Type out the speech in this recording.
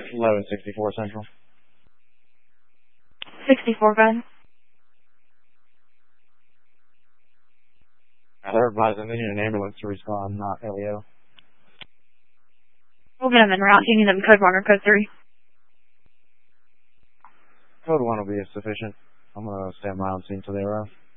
1164 Central. 64, go ahead. They're advising they need an ambulance to respond, not LEO. We'll get them en route. Do you need them code 1 or code 3? Code 1 will be sufficient. I'm going to stand by on scene until they arrive.